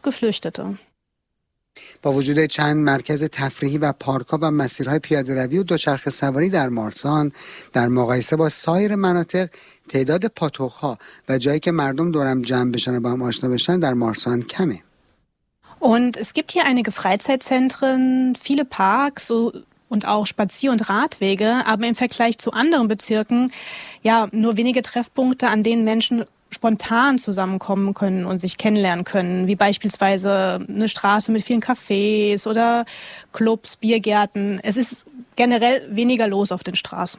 Geflüchtete. با وجود چند مرکز تفریحی و پارک‌ها و مسیرهای پیاده‌روی و دوچرخه سواری در مارسان، در مقایسه با سایر مناطق تعداد پاتوق‌ها و جایی که مردم دورم جمع بشن و با هم آشنا بشن در مارسان کمه. Und es gibt hier einige Freizeitzentren, viele Parks und auch Spazier- und Radwege, aber im Vergleich zu anderen Bezirken nur wenige Treffpunkte, an denen Menschen spontan zusammenkommen können und sich kennenlernen können, wie beispielsweise eine Straße mit vielen Cafés oder Clubs, Biergärten. Es ist generell weniger los auf den Straßen.